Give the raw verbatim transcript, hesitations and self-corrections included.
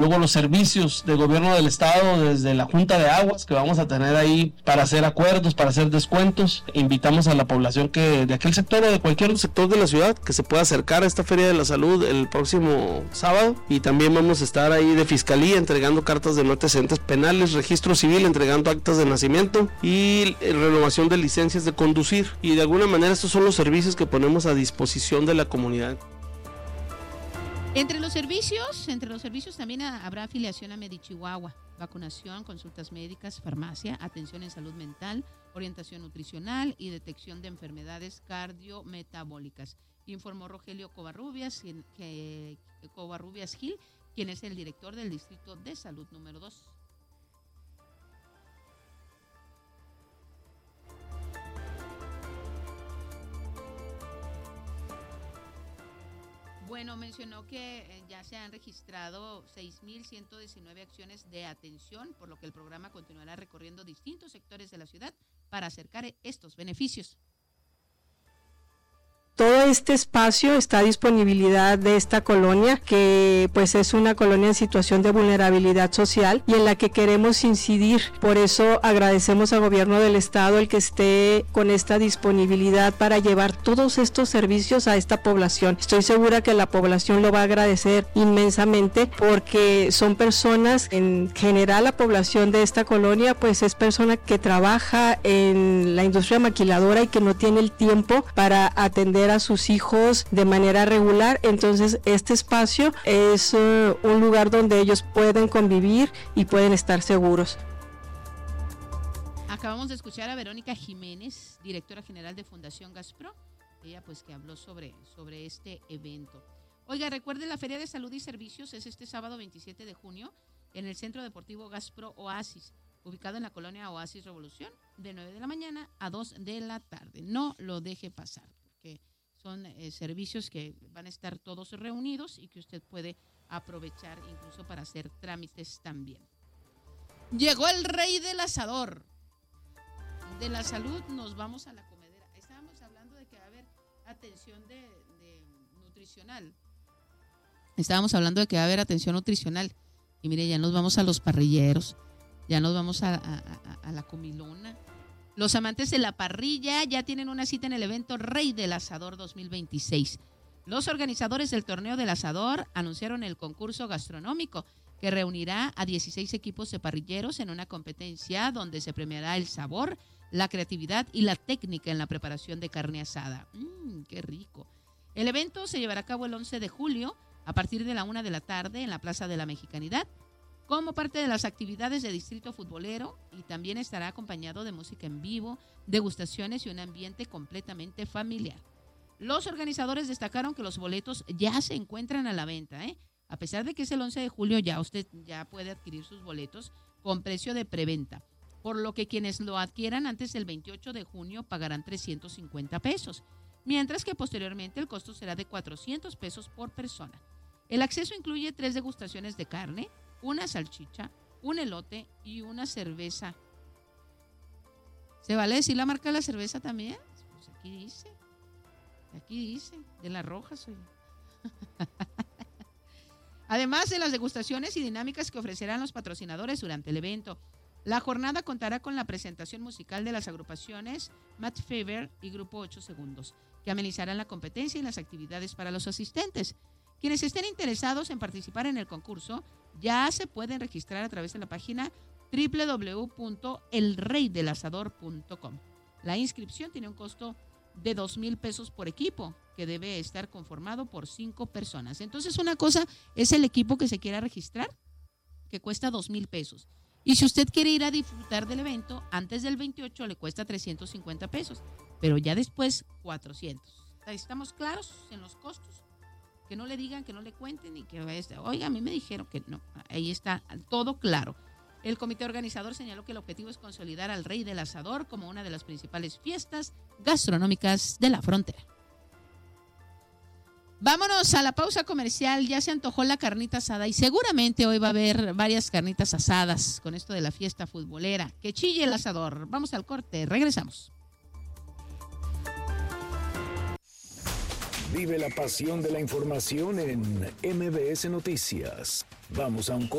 Luego los servicios de gobierno del estado, desde la Junta de Aguas, que vamos a tener ahí para hacer acuerdos, para hacer descuentos. Invitamos a la población que de aquel sector o de cualquier sector de la ciudad que se pueda acercar a esta Feria de la Salud el próximo sábado. Y también vamos a estar ahí de fiscalía entregando cartas de no antecedentes penales, registro civil entregando actas de nacimiento y renovación de licencias de conducir. Y de alguna manera estos son los servicios que ponemos a disposición de la comunidad. Entre los servicios, entre los servicios también habrá afiliación a Medichihuahua, vacunación, consultas médicas, farmacia, atención en salud mental, orientación nutricional y detección de enfermedades cardiometabólicas. Informó Rogelio Covarrubias, que, Covarrubias Gil, quien es el director del Distrito de Salud número dos. Bueno, mencionó que ya se han registrado seis mil ciento diecinueve acciones de atención, por lo que el programa continuará recorriendo distintos sectores de la ciudad para acercar estos beneficios. Todo este espacio está a disponibilidad de esta colonia, que pues es una colonia en situación de vulnerabilidad social y en la que queremos incidir. Por eso agradecemos al gobierno del estado el que esté con esta disponibilidad para llevar todos estos servicios a esta población. Estoy segura que la población lo va a agradecer inmensamente, porque son personas, en general la población de esta colonia pues es persona que trabaja en la industria maquiladora y que no tiene el tiempo para atender a sus hijos de manera regular. Entonces este espacio es uh, un lugar donde ellos pueden convivir y pueden estar seguros. Acabamos de escuchar a Verónica Jiménez, directora general de Fundación Gaspro, ella pues que habló sobre, sobre este evento. Oiga, recuerde, la Feria de Salud y Servicios es este sábado veintisiete de junio en el Centro Deportivo Gaspro Oasis, ubicado en la colonia Oasis Revolución, de nueve de la mañana a dos de la tarde. No lo deje pasar, porque son eh, servicios que van a estar todos reunidos y que usted puede aprovechar incluso para hacer trámites también. Llegó el rey del asador. De la salud nos vamos a la comedera. Estábamos hablando de que va a haber atención de, de nutricional. Estábamos hablando de que va a haber atención nutricional. Y mire, ya nos vamos a los parrilleros, ya nos vamos a, a, a, a la comilona. Los amantes de la parrilla ya tienen una cita en el evento Rey del Asador dos mil veintiséis. Los organizadores del torneo del asador anunciaron el concurso gastronómico que reunirá a dieciséis equipos de parrilleros en una competencia donde se premiará el sabor, la creatividad y la técnica en la preparación de carne asada. ¡Mmm, qué rico! El evento se llevará a cabo el once de julio a partir de la una de la tarde en la Plaza de la Mexicanidad, como parte de las actividades de Distrito Futbolero, y también estará acompañado de música en vivo, degustaciones y un ambiente completamente familiar. Los organizadores destacaron que los boletos ya se encuentran a la venta, ¿eh? A pesar de que es el once de julio, ya usted ya puede adquirir sus boletos con precio de preventa, por lo que quienes lo adquieran antes del veintiocho de junio pagarán trescientos cincuenta pesos, mientras que posteriormente el costo será de cuatrocientos pesos por persona. El acceso incluye tres degustaciones de carne, una salchicha, un elote y una cerveza. ¿Se vale decir la marca de la cerveza también? Pues aquí dice, aquí dice, de la Roja soy. Además de las degustaciones y dinámicas que ofrecerán los patrocinadores durante el evento, la jornada contará con la presentación musical de las agrupaciones Matt Fever y Grupo ocho Segundos, que amenizarán la competencia y las actividades para los asistentes. Quienes estén interesados en participar en el concurso ya se pueden registrar a través de la página doble u doble u doble u punto el rey del asador punto com. La inscripción tiene un costo de dos mil pesos por equipo, que debe estar conformado por cinco personas. Entonces, una cosa es el equipo que se quiera registrar, que cuesta dos mil pesos. Y si usted quiere ir a disfrutar del evento, antes del veintiocho le cuesta trescientos cincuenta pesos, pero ya después cuatrocientos. ¿Estamos claros en los costos? Que no le digan, que no le cuenten y que, oiga, a mí me dijeron que no. Ahí está todo claro. El comité organizador señaló que el objetivo es consolidar al Rey del Asador como una de las principales fiestas gastronómicas de la frontera. Vámonos a la pausa comercial. Ya se antojó la carnita asada y seguramente hoy va a haber varias carnitas asadas con esto de la fiesta futbolera. Que chille el asador. Vamos al corte, regresamos. Vive la pasión de la información en M B S Noticias. Vamos a un